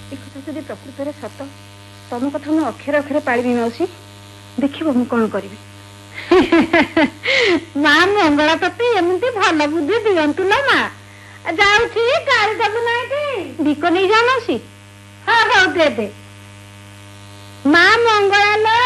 କଥା ଯଦି ପ୍ରକୃତରେ ସତ ତମ କଥା ମୁଁ ଅକ୍ଷରେ ଅକ୍ଷରେ ପାଳିବି ମାଉସୀ। ଦେଖିବ ମୁଁ କଣ କରିବି। ମା ମଙ୍ଗଳା ତତେ ଏମିତି ଭଲ ବୁଦ୍ଧି ଦିଅନ୍ତୁ ଲୋ ମା। ଯାଉଛି ଗାଳି ଦେବୁ ନାହିଁ କି? ଭିକ ନେଇଯାଅ ମାଉସୀ। ହଁ ହଉ ଦେ। ମା ମଙ୍ଗଳା ଲୋ